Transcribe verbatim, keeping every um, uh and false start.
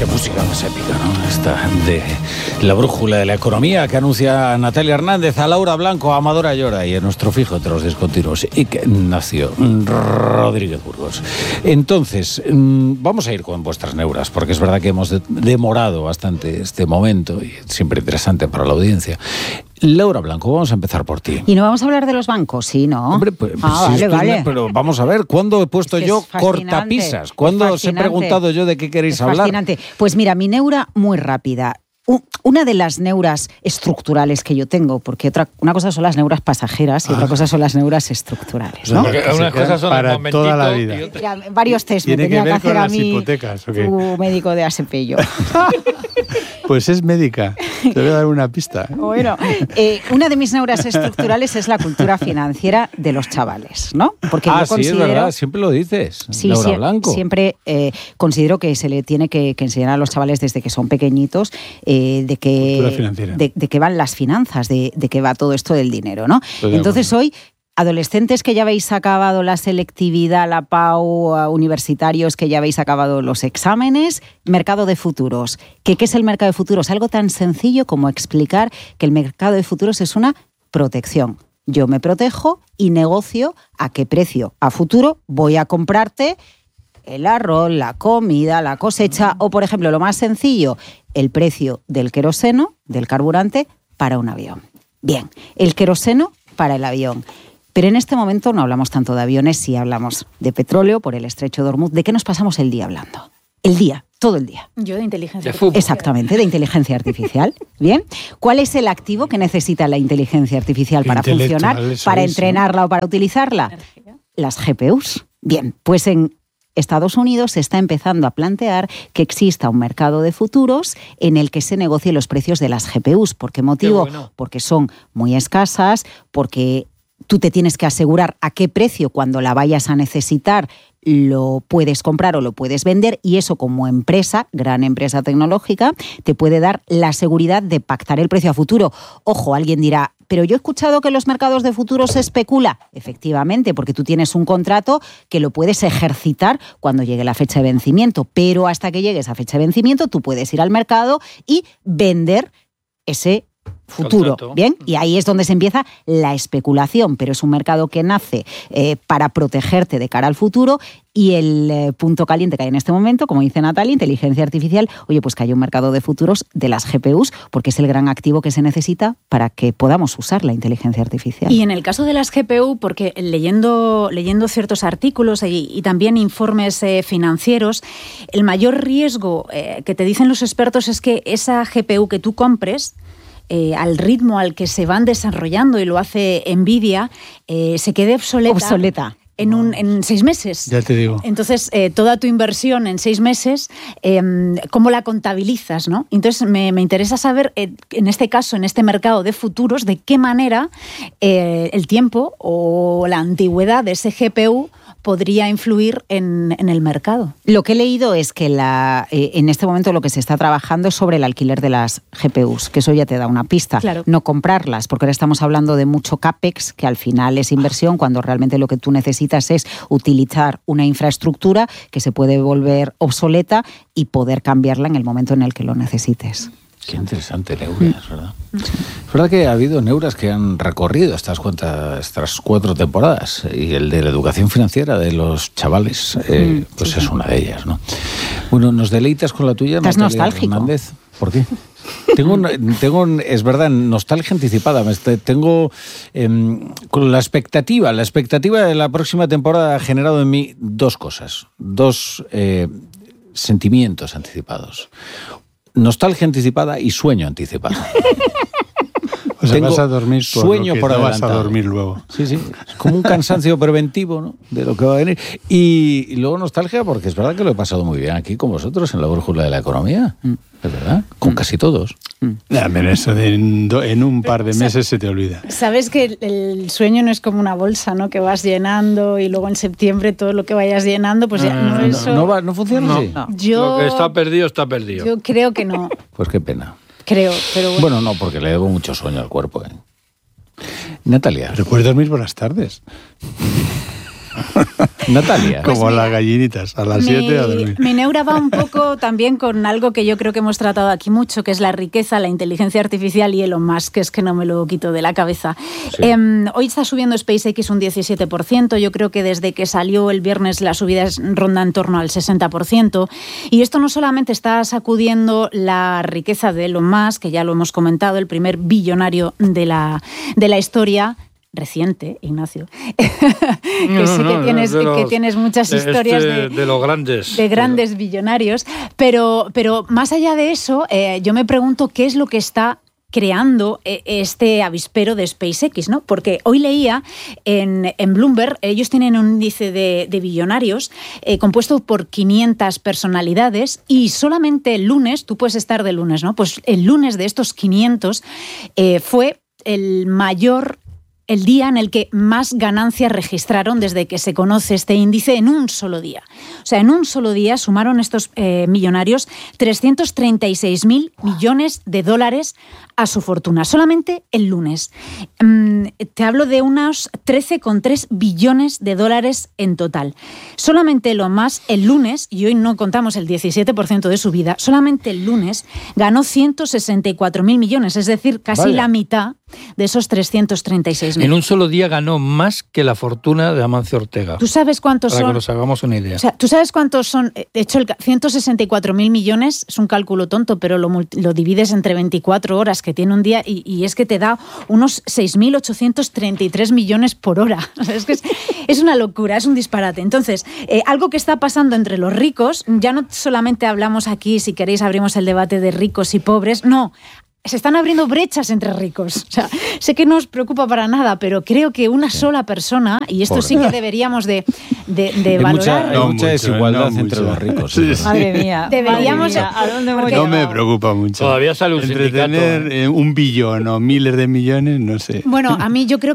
Qué música más épica, ¿no? Esta de la brújula de la economía que anuncia Natalia Hernández, a Laura Blanco, a Amador Ayora y a nuestro fijo entre los discontinuos, Ignacio Rodríguez Burgos. Entonces, vamos a ir con vuestras neuras, porque es verdad que hemos demorado bastante este momento y es siempre interesante para la audiencia. Laura Blanco, vamos a empezar por ti. ¿Y no vamos a hablar de los bancos? Sí, ¿no? Hombre, pues, ah, sí, vale, vale. Pero vamos a ver, ¿cuándo he puesto es que yo cortapisas? ¿Cuándo os he preguntado yo de qué queréis es hablar? Fascinante. Pues mira, mi neura muy rápida. Una de las neuras estructurales que yo tengo, porque otra una cosa son las neuras pasajeras y ah. otra cosa son las neuras estructurales, ¿no? Porque unas cosas son para toda la vida. Y otra... Varios test me tenía que, que hacer a mí hipotecas, ¿okay? Tu médico de Asepello. Pues es médica. Te voy a dar una pista. ¿eh? Bueno, eh, una de mis neuras estructurales es la cultura financiera de los chavales, ¿no? Porque ah, yo sí, considero, es verdad, siempre lo dices, sí, Laura sie- Blanco. Siempre eh, considero que se le tiene que, que enseñar a los chavales desde que son pequeñitos eh, de que de, de que van las finanzas, de, de que va todo esto del dinero, ¿no? Entonces hoy, adolescentes que ya habéis acabado la selectividad, la P A U, universitarios que ya habéis acabado los exámenes, mercado de futuros. ¿Qué, ¿Qué es el mercado de futuros? Algo tan sencillo como explicar que el mercado de futuros es una protección. Yo me protejo y negocio a qué precio a futuro voy a comprarte el arroz, la comida, la cosecha o, por ejemplo, lo más sencillo, el precio del queroseno, del carburante, para un avión. Bien, el queroseno para el avión. Pero en este momento no hablamos tanto de aviones, si hablamos de petróleo por el estrecho de Hormuz. ¿De qué nos pasamos el día hablando? El día, todo el día. Yo de inteligencia artificial. Exactamente, de inteligencia artificial. Bien, ¿cuál es el activo que necesita la inteligencia artificial para funcionar, para es, entrenarla ¿no? o para utilizarla? ¿Energía? Las G P Us. Bien, pues en Estados Unidos se está empezando a plantear que exista un mercado de futuros en el que se negocien los precios de las G P Us. ¿Por qué motivo? Qué bueno. Porque son muy escasas, porque tú te tienes que asegurar a qué precio cuando la vayas a necesitar lo puedes comprar o lo puedes vender, y eso como empresa, gran empresa tecnológica, te puede dar la seguridad de pactar el precio a futuro. Ojo, alguien dirá, pero yo he escuchado que en los mercados de futuros se especula. Efectivamente, porque tú tienes un contrato que lo puedes ejercitar cuando llegue la fecha de vencimiento, pero hasta que llegue esa fecha de vencimiento tú puedes ir al mercado y vender ese futuro, contrato. Bien, y ahí es donde se empieza la especulación, pero es un mercado que nace eh, para protegerte de cara al futuro, y el eh, punto caliente que hay en este momento, como dice Natalia, inteligencia artificial, oye, pues que haya un mercado de futuros de las G P Us, porque es el gran activo que se necesita para que podamos usar la inteligencia artificial. Y en el caso de las G P U, porque leyendo, leyendo ciertos artículos y, y también informes eh, financieros, el mayor riesgo eh, que te dicen los expertos es que esa G P U que tú compres, Eh, al ritmo al que se van desarrollando, y lo hace Nvidia, eh, se quede obsoleta. Obsoleta. En, un, en seis meses. Ya te digo. Entonces, eh, toda tu inversión en seis meses, eh, ¿cómo la contabilizas, no? Entonces, me, me interesa saber, eh, en este caso, en este mercado de futuros, de qué manera eh, el tiempo o la antigüedad de ese G P U podría influir en, en el mercado. Lo que he leído es que la, eh, en este momento lo que se está trabajando es sobre el alquiler de las G P Us, que eso ya te da una pista. Claro. No comprarlas, porque ahora estamos hablando de mucho CAPEX, que al final es inversión, cuando realmente lo que tú necesitas es utilizar una infraestructura que se puede volver obsoleta y poder cambiarla en el momento en el que lo necesites. Qué interesante, neuras, ¿verdad? Es verdad que ha habido neuras que han recorrido estas, cuentas, estas cuatro temporadas, y el de la educación financiera de los chavales, eh, mm, pues sí, es una de ellas, ¿no? Bueno, ¿nos deleitas con la tuya, ¿Estás Natalia nostálgico? Hernández? ¿Por qué? Tengo, un, tengo un, es verdad, nostalgia anticipada. Tengo eh, con la expectativa, la expectativa de la próxima temporada ha generado en mí dos cosas, dos eh, sentimientos anticipados. Nostalgia anticipada y sueño anticipado. O sea, vas a dormir por sueño lo que por no adelantado. Vas a dormir luego. Sí, sí. Es como un cansancio preventivo, ¿no?, de lo que va a venir. Y, y luego nostalgia porque es verdad que lo he pasado muy bien aquí con vosotros en la brújula de la economía. Mm. Es verdad, con mm. casi todos. Mm. Ya, pero eso de en, en un par de meses se te olvida. Sabes que el sueño no es como una bolsa, ¿no?, que vas llenando y luego en septiembre todo lo que vayas llenando, pues ya no, no, no, eso... no, va, no funciona no, así. No. Yo, lo que está perdido, está perdido. Yo creo que no. Pues qué pena. Creo, pero bueno. Bueno, no, porque le debo mucho sueño al cuerpo, ¿eh? Natalia. Pero puedes dormir por las tardes. Natalia. Como Pues mira, las gallinitas, a las mi, siete a dormir. Mi neura va un poco también con algo que yo creo que hemos tratado aquí mucho, que es la riqueza, la inteligencia artificial y Elon Musk, que es que no me lo quito de la cabeza. Sí. Eh, hoy está subiendo SpaceX un diecisiete por ciento, yo creo que desde que salió el viernes la subida ronda en torno al sesenta por ciento, y esto no solamente está sacudiendo la riqueza de Elon Musk, que ya lo hemos comentado, el primer billonario de la, de la historia, reciente, Ignacio, que no, sí que, no, tienes, de los, que tienes muchas historias este, de, de los grandes, de grandes de... billonarios, pero, pero más allá de eso, eh, yo me pregunto qué es lo que está creando este avispero de SpaceX, ¿no? Porque hoy leía en, en Bloomberg, ellos tienen un índice de, de billonarios eh, compuesto por quinientas personalidades y solamente el lunes, tú puedes estar de lunes, ¿no? Pues el lunes de estos quinientos eh, fue el mayor... el día en el que más ganancias registraron desde que se conoce este índice en un solo día. O sea, en un solo día sumaron estos eh, millonarios trescientos treinta y seis mil millones de dólares a su fortuna, solamente el lunes. Mm, te hablo de unos trece coma tres billones de dólares en total. Solamente lo más el lunes, y hoy no contamos el diecisiete por ciento de su vida, solamente el lunes ganó ciento sesenta y cuatro mil millones, es decir, casi Vaya. la mitad de esos trescientos treinta y seis mil. En un solo día ganó más que la fortuna de Amancio Ortega. ¿Tú sabes cuántos para son? Para que nos hagamos una idea. O sea, ¿tú sabes cuántos son? De hecho, el ciento sesenta y cuatro mil millones es un cálculo tonto, pero lo, lo divides entre veinticuatro horas que tiene un día y, y es que te da unos seis mil ochocientos treinta y tres millones por hora. O sea, es que es, es una locura, es un disparate. Entonces, eh, algo que está pasando entre los ricos, ya no solamente hablamos aquí, si queréis abrimos el debate de ricos y pobres, no. Se están abriendo brechas entre ricos. O sea, sé que no os preocupa para nada, pero creo que una sí. sola persona, y esto Pobre. sí que deberíamos de, de, de valorar... Mucha, no, mucha desigualdad no, entre mucho. los ricos. Sí, sí. Madre mía. Deberíamos... Madre mía. ¿A dónde hemos no me preocupa mucho. Todavía sale un Entre sindicato. tener un billón o miles de millones, no sé. Bueno, a mí yo creo